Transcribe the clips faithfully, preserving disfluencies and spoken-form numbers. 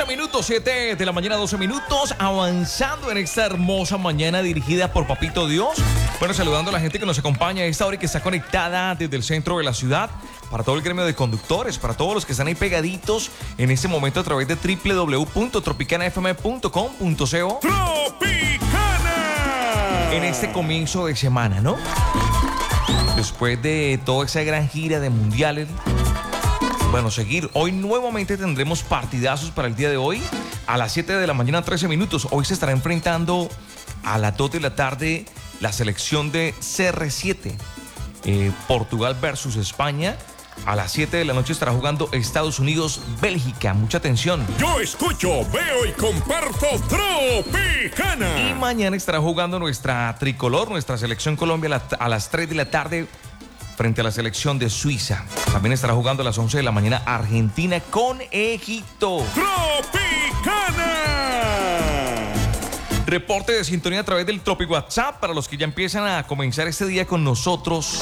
minutos, siete de la mañana, doce minutos, avanzando en esta hermosa mañana dirigida por Papito Dios. Bueno, saludando a la gente que nos acompaña a esta hora y que está conectada desde el centro de la ciudad, para todo el gremio de conductores, para todos los que están ahí pegaditos en este momento a través de doble u doble u doble u punto tropicana f m punto com punto co. ¡Tropicana! En este comienzo de semana, ¿no? Después de toda esa gran gira de mundiales, bueno, seguir. Hoy nuevamente tendremos partidazos para el día de hoy. A las siete de la mañana, trece minutos. Hoy se estará enfrentando a las dos de la tarde la selección de C R siete. Eh, Portugal versus España. A las siete de la noche estará jugando Estados Unidos, Bélgica. Mucha atención. Yo escucho, veo y comparto Tropicana. Y mañana estará jugando nuestra tricolor, nuestra selección Colombia a las tres de la tarde frente a la selección de Suiza. También estará jugando a las once de la mañana Argentina con Egipto. ¡Tropicana! Reporte de sintonía a través del Tropi WhatsApp para los que ya empiezan a comenzar este día con nosotros.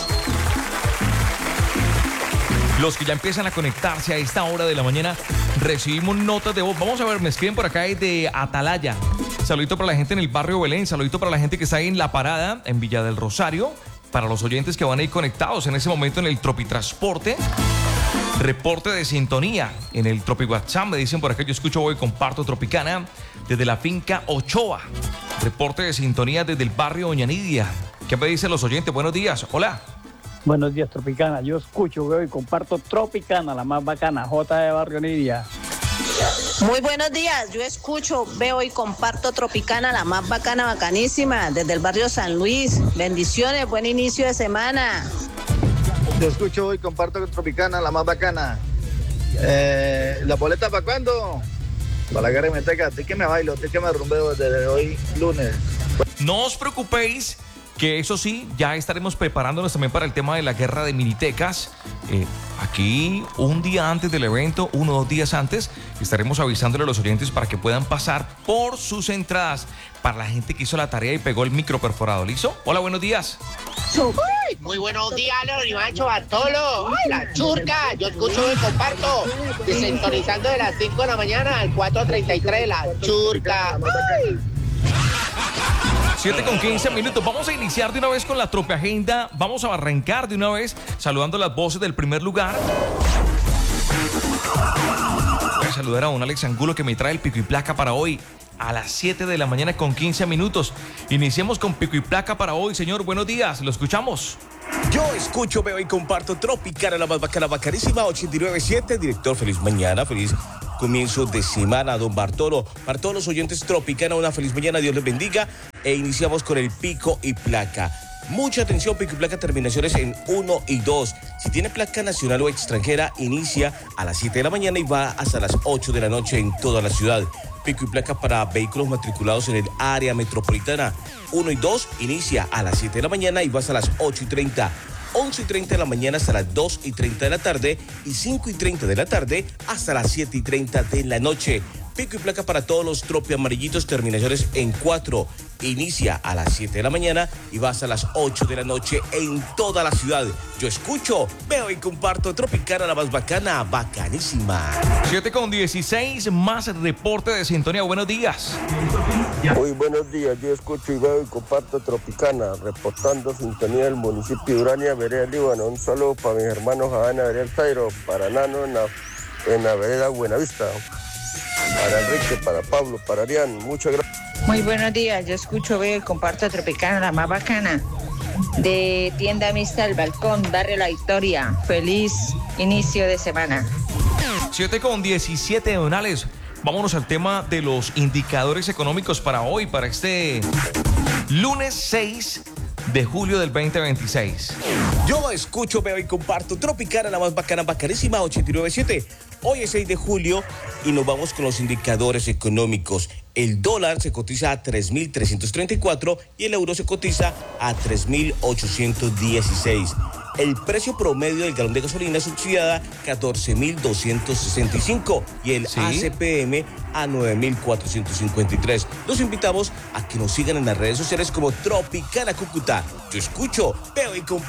Los que ya empiezan a conectarse a esta hora de la mañana, recibimos notas de voz. Vamos a ver, me escriben por acá desde Atalaya. Saludito para la gente en el barrio Belén, saludito para la gente que está ahí en La Parada, en Villa del Rosario. Para los oyentes que van ahí conectados en ese momento en el Tropitransporte. Reporte de sintonía en el Tropi WhatsApp. Me dicen por acá, yo escucho hoy, comparto Tropicana desde la finca Ochoa. Reporte de sintonía desde el barrio Doña Nidia. ¿Qué me dicen los oyentes? Buenos días. Hola. Buenos días, Tropicana. Yo escucho, veo y comparto Tropicana, la más bacana, J de Barrio Nidia. Muy buenos días, yo escucho, veo y comparto Tropicana, la más bacana, bacanísima, desde el barrio San Luis. Bendiciones, buen inicio de semana. Yo escucho y comparto Tropicana, la más bacana. Eh, ¿La boleta para cuándo? Para la guerra de Meteca, ¿de qué me bailo? ¿De qué me rumbeo desde hoy lunes? No os preocupéis, que eso sí, ya estaremos preparándonos también para el tema de la guerra de minitecas. Eh, aquí, un día antes del evento, uno o dos días antes, estaremos avisándole a los oyentes para que puedan pasar por sus entradas. Para la gente que hizo la tarea y pegó el micro perforado. ¿Listo? Hola, buenos días. Uy, muy buenos días, León Ivancho Bartolo. Ay, la churca. Yo escucho y comparto. Sintonizando de las cinco de la mañana al cuatro treinta y tres, la churca. Ay. siete con quince minutos. Vamos a iniciar de una vez con la Tropi Agenda. Vamos a arrancar de una vez saludando las voces del primer lugar. Voy a saludar a un Alex Angulo que me trae el pico y placa para hoy a las siete de la mañana con quince minutos. Iniciemos con pico y placa para hoy, señor. Buenos días, lo escuchamos. Yo escucho, veo y comparto Tropicana, la más bacana, bacanísima, ochenta y nueve punto siete. Director, feliz mañana, feliz comienzo de semana, don Bartolo. Para todos los oyentes Tropicana, una feliz mañana, Dios les bendiga. E iniciamos con el pico y placa. Mucha atención, pico y placa, terminaciones en uno y dos. Si tiene placa nacional o extranjera, inicia a las siete de la mañana y va hasta las ocho de la noche en toda la ciudad. Pico y placa para vehículos matriculados en el área metropolitana. uno y dos inicia a las siete de la mañana y va hasta las ocho y treinta. once y treinta de la mañana hasta las dos y treinta de la tarde y cinco y treinta de la tarde hasta las siete y treinta de la noche. Pico y placa para todos los Tropi amarillitos, terminaciones en cuatro. Inicia a las siete de la mañana y va hasta las ocho de la noche en toda la ciudad. Yo escucho, veo y comparto Tropicana, la más bacana, bacanísima. siete con dieciséis, más reporte de sintonía. Buenos días. Muy buenos días, yo escucho y veo y comparto Tropicana, reportando sintonía del municipio de Urania, vereda Líbano. Un saludo para mis hermanos Habana, vereda El Tairo, para Nano en la, en la vereda Buenavista, para Enrique, para Pablo, para Arián. Muchas gracias. Muy buenos días, yo escucho, veo y comparto Tropicana, la más bacana, de Tienda Mixta al Balcón, Barrio La Victoria. Feliz inicio de semana. siete con diecisiete, donales. Vámonos al tema de los indicadores económicos para hoy, para este lunes seis de julio del veinte veintiséis. Yo escucho, veo y comparto Tropicana, la más bacana, bacanísima, ochenta y nueve punto siete. Hoy es seis de julio y nos vamos con los indicadores económicos. El dólar se cotiza a tres mil trescientos treinta y cuatro y el euro se cotiza a tres mil ochocientos dieciséis. El precio promedio del galón de gasolina subsidiada catorce mil doscientos sesenta y cinco y el ¿Sí? A C P M a nueve mil cuatrocientos cincuenta y tres. Los invitamos a que nos sigan en las redes sociales como Tropicana Cúcuta. Yo escucho, veo y comparto Tropicana.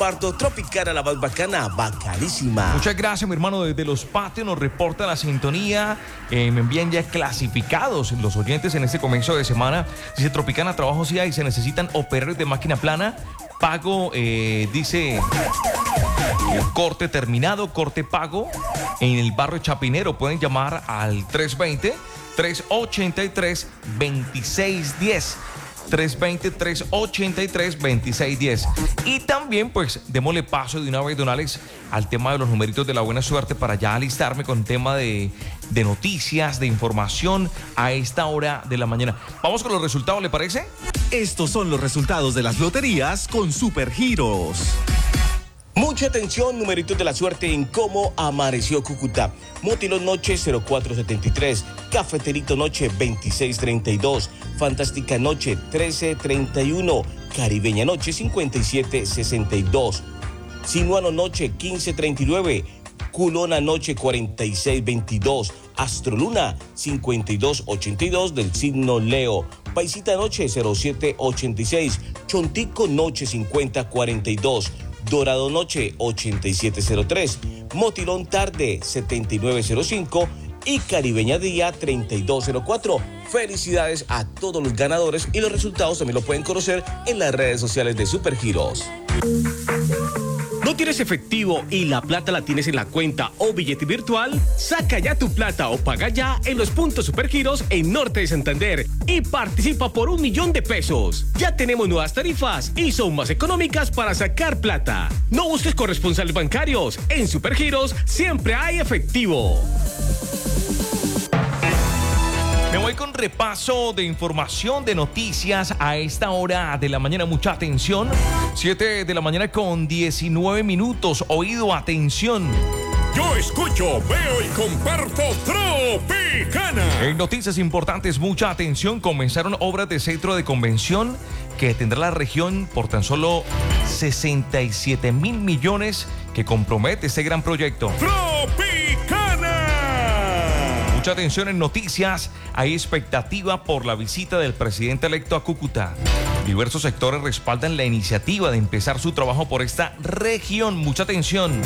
Tropicana, la más bacana, bacanísima. Muchas gracias, mi hermano. Desde Los Patios nos reporta la sintonía. Eh, me envían ya clasificados los oyentes en este comienzo de semana. Dice Tropicana, trabajo sí hay, se necesitan operarios de máquina plana. Pago, eh, dice, corte terminado, corte pago. En el barrio Chapinero pueden llamar al tres veinte, tres ochenta y tres, veintiséis diez. tres veinte, tres ochenta y tres, veintiséis diez. Y también, pues, démosle paso de una vez, don Alex, al tema de los numeritos de la buena suerte para ya alistarme con tema de, de noticias, de información a esta hora de la mañana. Vamos con los resultados, ¿le parece? Estos son los resultados de las loterías con Supergiros. Mucha atención, numeritos de la suerte en cómo amaneció Cúcuta. Motilón Noche cero cuatro setenta y tres, Cafeterito Noche veintiséis treinta y dos, Fantástica Noche trece treinta y uno, Caribeña Noche cincuenta y siete sesenta y dos, Sinuano Noche quince treinta y nueve, Culona Noche cuarenta y seis veintidós, Astroluna cincuenta y dos ochenta y dos del signo Leo, Paisita Noche cero siete ochenta y seis, Chontico Noche cincuenta cuarenta y dos, Dorado Noche ochenta y siete cero tres, Motilón Tarde setenta y nueve cero cinco y Caribeña Día treinta y dos cero cuatro. Felicidades a todos los ganadores y los resultados también lo pueden conocer en las redes sociales de Supergiros. ¿No tienes efectivo y la plata la tienes en la cuenta o billete virtual? Saca ya tu plata o paga ya en los puntos Supergiros en Norte de Santander y participa por un millón de pesos. Ya tenemos nuevas tarifas y son más económicas para sacar plata. No busques corresponsales bancarios. En Supergiros siempre hay efectivo. Me voy con repaso de información, de noticias a esta hora de la mañana. Mucha atención. siete de la mañana con diecinueve minutos. Oído, atención. Yo escucho, veo y comparto Tropicana. En noticias importantes, mucha atención. Comenzaron obras de centro de convención que tendrá la región por tan solo sesenta y siete mil millones que compromete este gran proyecto. Tropicana. Mucha atención en noticias. Hay expectativa por la visita del presidente electo a Cúcuta. Diversos sectores respaldan la iniciativa de empezar su trabajo por esta región. Mucha atención.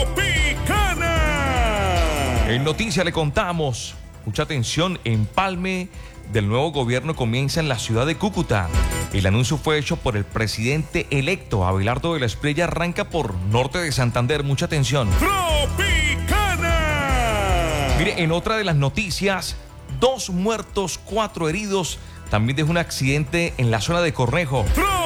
Tropicana. En noticias le contamos. Mucha atención. Empalme del nuevo gobierno comienza en la ciudad de Cúcuta. El anuncio fue hecho por el presidente electo. Abelardo de la Espriella arranca por Norte de Santander. Mucha atención. Tropicana. Mire, en otra de las noticias, dos muertos, cuatro heridos. También dejó un accidente en la zona de Cornejo.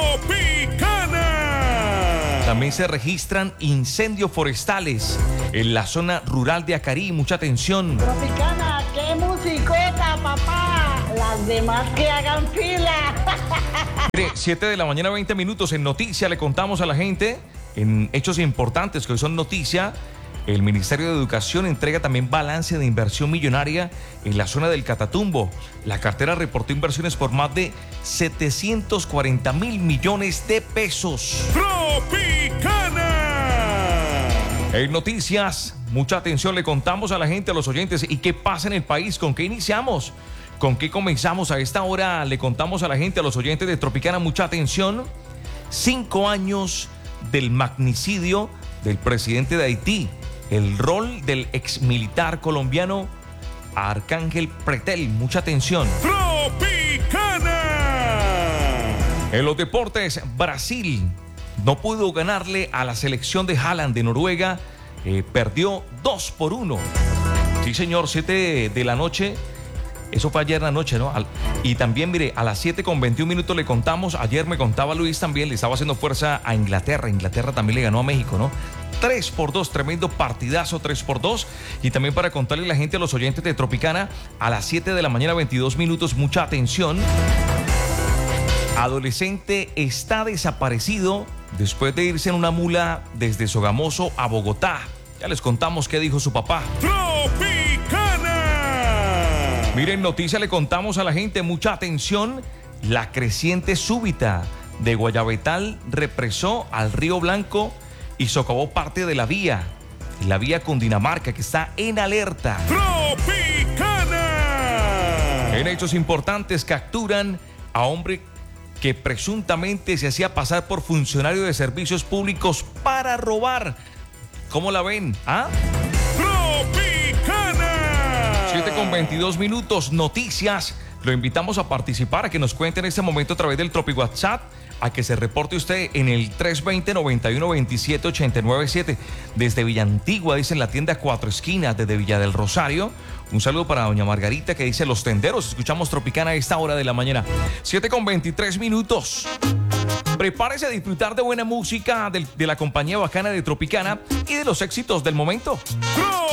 Tropicana. También se registran incendios forestales en la zona rural de Acarí. Mucha atención. Tropicana, qué musicota, papá. Las demás que hagan fila. Mire, siete de la mañana, veinte minutos. En noticia le contamos a la gente, en hechos importantes que hoy son noticia. El Ministerio de Educación entrega también balance de inversión millonaria en la zona del Catatumbo. La cartera reportó inversiones por más de setecientos cuarenta mil millones de pesos. Tropicana. En noticias, mucha atención, le contamos a la gente, a los oyentes, ¿y qué pasa en el país? ¿Con qué iniciamos? ¿Con qué comenzamos? A esta hora le contamos a la gente, a los oyentes de Tropicana, mucha atención. Cinco años del magnicidio del presidente de Haití. El rol del exmilitar colombiano Arcángel Pretel. Mucha atención. Tropicana. En los deportes, Brasil no pudo ganarle a la selección de Haaland de Noruega. Eh, perdió dos por uno. Sí, señor, siete de la noche. Eso fue ayer en la noche, ¿no? Al, y también, mire, a las siete con veintiún minutos le contamos. Ayer me contaba Luis también, le estaba haciendo fuerza a Inglaterra. Inglaterra también le ganó a México, ¿no? tres por dos, tremendo partidazo, tres por dos. Y también para contarle a la gente, a los oyentes de Tropicana, a las siete de la mañana, veintidós minutos, mucha atención. Adolescente está desaparecido después de irse en una mula desde Sogamoso a Bogotá. Ya les contamos qué dijo su papá. Tropicana. Miren, noticia le contamos a la gente, mucha atención. La creciente súbita de Guayabetal represó al Río Blanco y socavó parte de la vía, la vía Cundinamarca, que está en alerta. Tropicana. En hechos importantes, capturan a hombre que presuntamente se hacía pasar por funcionario de servicios públicos para robar. ¿Cómo la ven? ¿Ah? Tropicana. siete con veintidós minutos, noticias. Lo invitamos a participar, a que nos cuente en este momento a través del Tropi WhatsApp, a que se reporte usted en el tres dos cero, noventa y uno, veintisiete, ochenta y nueve siete desde Villa Antigua, dice en la tienda Cuatro Esquinas, desde Villa del Rosario. Un saludo para doña Margarita, que dice Los Tenderos. Escuchamos Tropicana a esta hora de la mañana. siete con veintitrés minutos. Prepárese a disfrutar de buena música de, de la compañía bacana de Tropicana y de los éxitos del momento.